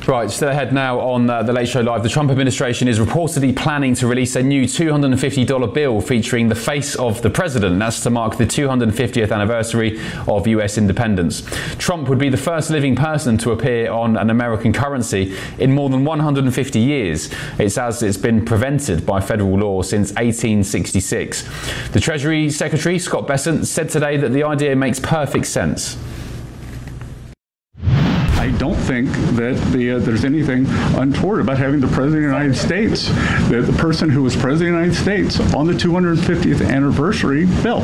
Right, still ahead now on The Late Show Live. The Trump administration is reportedly planning to release a new $250 bill featuring the face of the president. That's to mark the 250th anniversary of US independence. Trump would be the first living person to appear on an American currency in more than 150 years. It's been prevented by federal law since 1866. The Treasury Secretary, Scott Bessent, said today that the idea makes perfect sense. I don't think that there's anything untoward about having the President of the United States, the person who was President of the United States, on the 250th anniversary bill.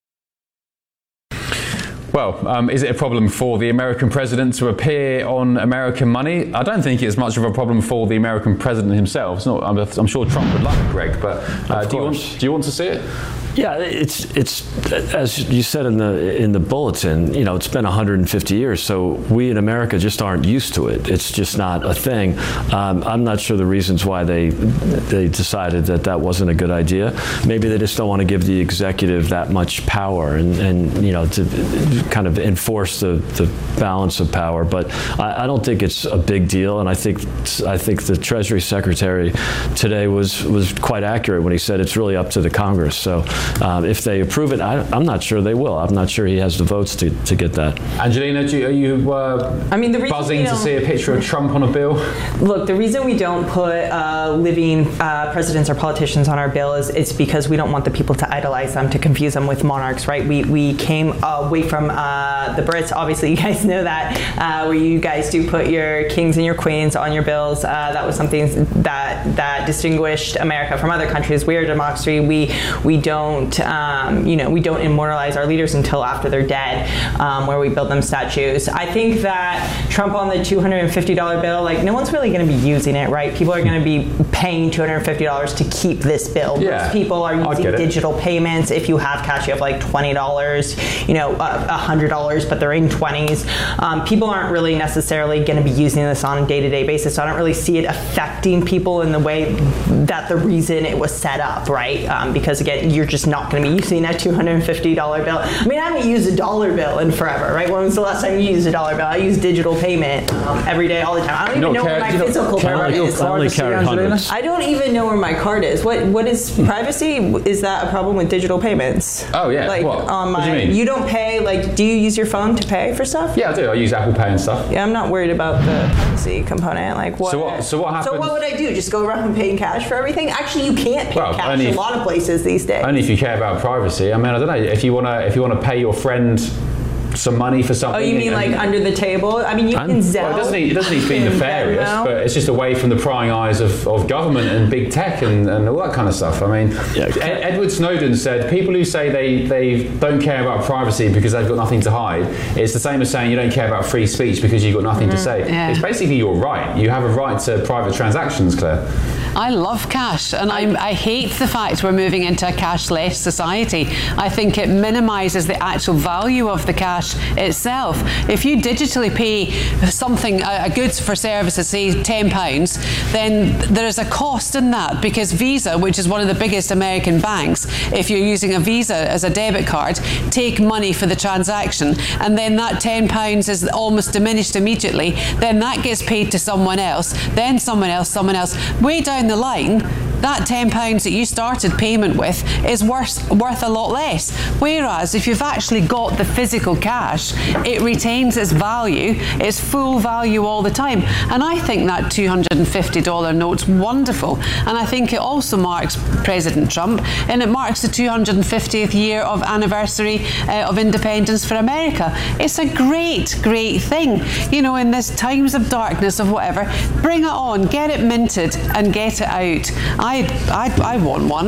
Well, is it a problem for the American president to appear on American money? I don't think it's much of a problem for the American president himself. It's not, I'm sure Trump would like it, Greg, but do you want to see it? Yeah, it's as you said in the bulletin, you know, it's been 150 years, so we in America just aren't used to it. It's just not a thing. I'm not sure the reasons why they decided that wasn't a good idea. Maybe they just don't want to give the executive that much power and you know, to kind of enforce the balance of power. But I don't think it's a big deal, and I think the Treasury Secretary today was quite accurate when he said it's really up to the Congress. So if they approve it, I'm not sure they will. I'm not sure he has the votes to get that. Angelina, are you buzzing to see a picture of Trump on a bill? Look, the reason we don't put living presidents or politicians on our bill is because we don't want the people to idolize them, to confuse them with monarchs, right? We came away from the Brits. Obviously, you guys know that, where you guys do put your kings and your queens on your bills. That was something that distinguished America from other countries. We're a democracy. We don't we don't immortalize our leaders until after they're dead, where we build them statues. I think that Trump on the $250 bill, like, no one's really going to be using it, right? People are going to be paying $250 to keep this bill. Yeah, most people are using digital payments. If you have cash, you have like $20, you know, $100, but they're in 20s. People aren't really necessarily going to be using this on a day-to-day basis, so I don't really see it affecting people in the way that the reason it was set up, right? Because again, you're just not going to be using a $250 bill. I mean, I haven't used a dollar bill in forever, right? When was the last time you used a dollar bill? I use digital payment every day, all the time. I don't even know where my physical card is. I don't even know where my card is. What is privacy? Is that a problem with digital payments? Oh yeah. Like what? What do you mean? You don't pay, like, do you use your phone to pay for stuff? Yeah, I do. I use Apple Pay and stuff. Yeah, I'm not worried about the privacy component. Like, what? So what happens? So what would I do? Just go around paying cash for everything? Actually, you can't pay cash a lot of places these days. Only if you care about privacy. I mean, I don't know, if you wanna pay your friend some money for something. Oh, you mean like under the table? I mean, you can Zelle. Well, it doesn't need to be nefarious, but it's just away from the prying eyes of government and big tech and all that kind of stuff. I mean, Edward Snowden said people who say they don't care about privacy because they've got nothing to hide, it's the same as saying you don't care about free speech because you've got nothing to say. Yeah. It's basically your right. You have a right to private transactions, Claire. I love cash, and I hate the fact we're moving into a cashless society. I think it minimises the actual value of the cash itself. If you digitally pay something, a goods for services, say £10, then there is a cost in that, because Visa, which is one of the biggest American banks, if you're using a Visa as a debit card, take money for the transaction, and then that £10 is almost diminished immediately. Then that gets paid to someone else, then someone else. Way down the line, that £10 that you started payment with is worth a lot less. Whereas if you've actually got the physical cash, it retains its value, its full value all the time. And I think that $250 note's wonderful. And I think it also marks President Trump, and it marks the 250th year of anniversary of independence for America. It's a great, great thing. You know, in this times of darkness, of whatever, bring it on, get it minted and get it out. I want one.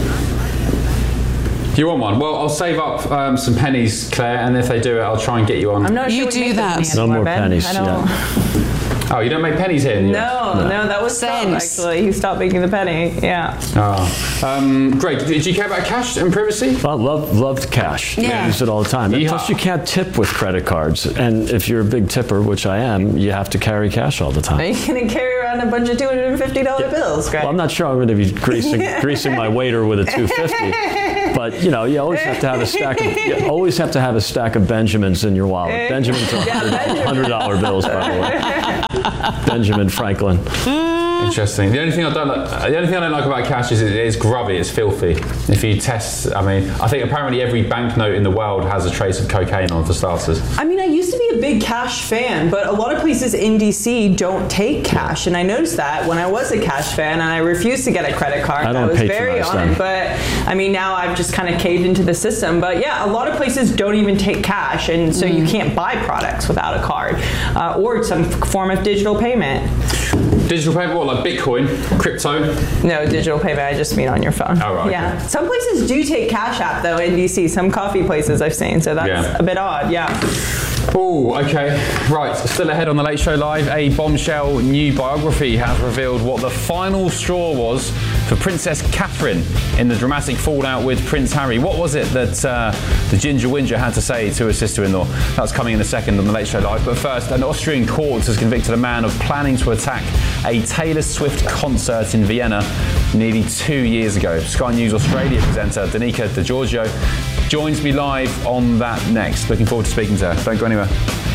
You want one? Well, I'll save up some pennies, Claire, and if they do it, I'll try and get you on. I'm not sure you do that. No more pennies. I don't. Oh, you don't make pennies here? No, that was Trump, actually. He stopped making the penny, yeah. Greg, did you care about cash and privacy? Well, loved cash. Yeah. I use it all the time. And plus, you can't tip with credit cards. And if you're a big tipper, which I am, you have to carry cash all the time. Are you going to carry around a bunch of $250 bills, Greg? Well, I'm not sure I'm going to be greasing my waiter with a $250. But, you know, you always have to have a stack of Benjamins in your wallet. Benjamins are $100 bills, by the way. Benjamin Franklin. Interesting. The only thing I don't like about cash is it is grubby. It's filthy. If you test, I think apparently every banknote in the world has a trace of cocaine on, for starters. I used to be a big cash fan, but a lot of places in DC don't take cash, and I noticed that when I was a cash fan, and I refused to get a credit card. I don't was very patronize on them. it, but now I've just kind of caved into the system. But yeah, a lot of places don't even take cash, and so you can't buy products without a card or some form of digital payment. Digital payment, what, like Bitcoin, crypto? No, digital payment, I just mean on your phone. Oh, right. Yeah. Some places do take Cash App, though, in DC. Some coffee places I've seen, so that's a bit odd, yeah. Oh, okay. Right, still ahead on The Late Show Live, a bombshell new biography has revealed what the final straw was for Princess Catherine in the dramatic fallout with Prince Harry. What was it that the Ginger Whinger had to say to her sister-in-law? That's coming in a second on The Late Show Live. But first, an Austrian court has convicted a man of planning to attack a Taylor Swift concert in Vienna nearly 2 years ago. Sky News Australia presenter Danica Di Giorgio joins me live on that next. Looking forward to speaking to her. Don't go anywhere.